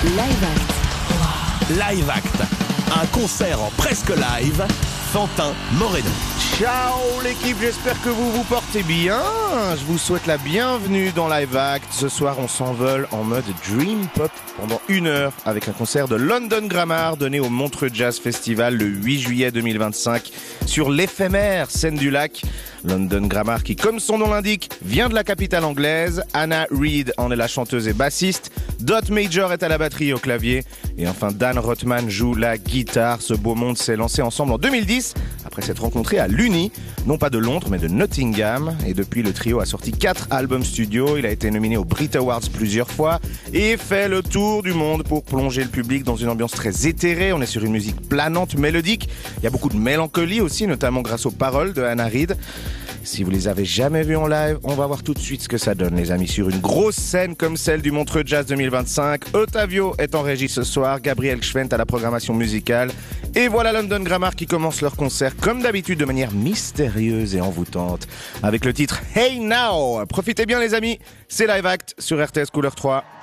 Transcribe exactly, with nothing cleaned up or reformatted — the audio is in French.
Live Act. Live Act, un concert en presque live, Fantin Moreno. Ciao l'équipe, j'espère que vous vous portez bien. Je vous souhaite la bienvenue dans Live Act. Ce soir, on s'envole en mode Dream Pop pendant une heure avec un concert de London Grammar donné au Montreux Jazz Festival le huit juillet deux mille vingt-cinq sur l'éphémère scène du lac. London Grammar qui, comme son nom l'indique, vient de la capitale anglaise. Anna Reid en est la chanteuse et bassiste. Dot Major est à la batterie et au clavier. Et enfin, Dan Rothman joue la guitare. Ce beau monde s'est lancé ensemble en deux mille dix après s'être rencontré à l'Uni, non pas de Londres mais de Nottingham. Et depuis, le trio a sorti quatre albums studio. Il a été nominé aux Brit Awards plusieurs fois et fait le tour du monde pour plonger le public dans une ambiance très éthérée. On est sur une musique planante, mélodique. Il y a beaucoup de mélancolie aussi, notamment grâce aux paroles de Anna Reid. Si vous les avez jamais vus en live, on va voir tout de suite ce que ça donne, les amis, sur une grosse scène comme celle du Montreux Jazz deux mille vingt-cinq. Ottavio est en régie ce soir, Gabriel Schwent à la programmation musicale. Et voilà London Grammar qui commence leur concert, comme d'habitude, de manière mystérieuse et envoûtante, avec le titre Hey Now. Profitez bien, les amis, c'est Live Act sur R T S Couleur trois.